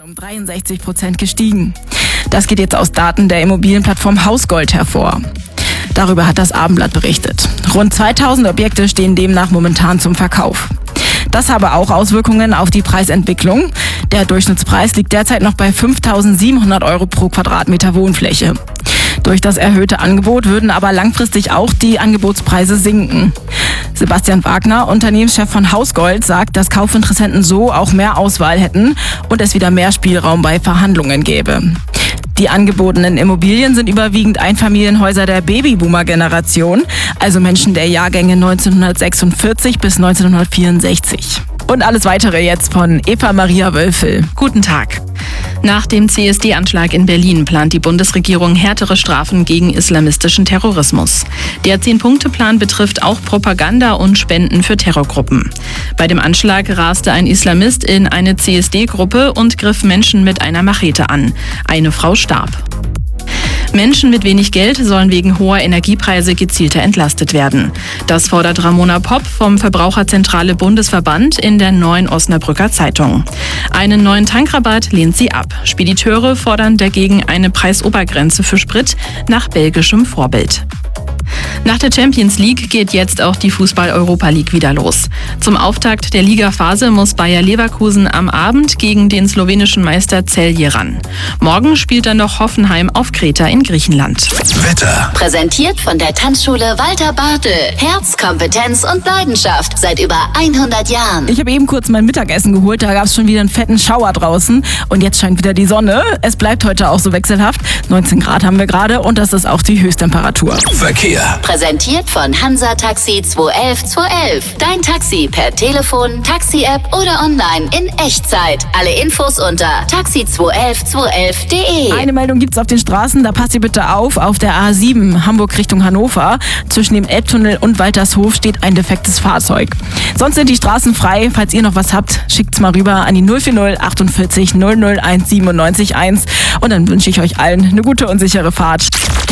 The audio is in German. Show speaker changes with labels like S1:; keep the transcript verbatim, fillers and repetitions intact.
S1: um dreiundsechzig Prozent gestiegen. Das geht jetzt aus Daten der Immobilienplattform Hausgold hervor. Darüber hat das Abendblatt berichtet. Rund zweitausend Objekte stehen demnach momentan zum Verkauf. Das habe auch Auswirkungen auf die Preisentwicklung. Der Durchschnittspreis liegt derzeit noch bei fünftausendsiebenhundert Euro pro Quadratmeter Wohnfläche. Durch das erhöhte Angebot würden aber langfristig auch die Angebotspreise sinken. Sebastian Wagner, Unternehmenschef von Hausgold, sagt, dass Kaufinteressenten so auch mehr Auswahl hätten und es wieder mehr Spielraum bei Verhandlungen gäbe. Die angebotenen Immobilien sind überwiegend Einfamilienhäuser der Babyboomer-Generation, also Menschen der Jahrgänge neunzehnhundertsechsundvierzig bis neunzehnhundertvierundsechzig. Und alles weitere jetzt von Eva Maria Wölfel.
S2: Guten Tag. Nach dem C S D-Anschlag in Berlin plant die Bundesregierung härtere Strafen gegen islamistischen Terrorismus. Der Zehn-Punkte-Plan betrifft auch Propaganda und Spenden für Terrorgruppen. Bei dem Anschlag raste ein Islamist in eine C S D-Gruppe und griff Menschen mit einer Machete an. Eine Frau starb. Menschen mit wenig Geld sollen wegen hoher Energiepreise gezielter entlastet werden. Das fordert Ramona Popp vom Verbraucherzentrale Bundesverband in der Neuen Osnabrücker Zeitung. Einen neuen Tankrabatt lehnt sie ab. Spediteure fordern dagegen eine Preisobergrenze für Sprit nach belgischem Vorbild. Nach der Champions League geht jetzt auch die Fußball-Europa League wieder los. Zum Auftakt der Ligaphase muss Bayer Leverkusen am Abend gegen den slowenischen Meister Celje ran. Morgen spielt dann noch Hoffenheim auf Kreta in Griechenland.
S3: Wetter. Präsentiert von der Tanzschule Walter Bartel. Herz, Kompetenz und Leidenschaft seit über hundert Jahren.
S1: Ich habe eben kurz mein Mittagessen geholt, da gab es schon wieder einen fetten Schauer draußen und jetzt scheint wieder die Sonne. Es bleibt heute auch so wechselhaft. neunzehn Grad haben wir gerade und das ist auch die Höchsttemperatur.
S3: Verkehr. Präsentiert von Hansa Taxi zwei elf zwei elf. Dein Taxi per Telefon, Taxi-App oder online in Echtzeit. Alle Infos unter taxi zwei elf zwei elf punkt de.
S1: Eine Meldung gibt's auf den Straßen, da passt ihr bitte auf. Auf der A sieben Hamburg Richtung Hannover. Zwischen dem Elbtunnel und Waltershof steht ein defektes Fahrzeug. Sonst sind die Straßen frei. Falls ihr noch was habt, schickt's mal rüber an die null vier null achtundvierzig null null eins siebenundneunzig eins. Und dann wünsche ich euch allen eine gute und sichere Fahrt.